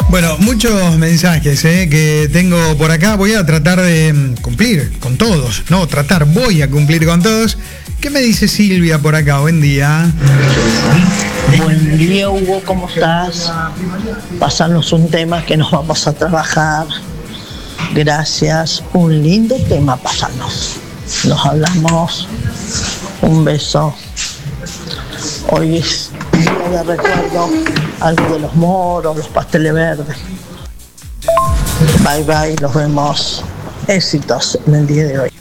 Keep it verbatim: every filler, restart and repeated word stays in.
Bueno, muchos mensajes eh, que tengo por acá. Voy a tratar de cumplir con todos. No, tratar, voy a cumplir con todos. ¿Qué me dice Silvia por acá? Buen día. Buen día, Hugo, ¿cómo estás? Pasanos un tema que nos vamos a trabajar. Gracias, un lindo tema, pasanos. Nos hablamos. Un beso. Hoy es día de recuerdo, algo de los moros, los pasteles verdes. Bye bye, nos vemos. Éxitos en el día de hoy.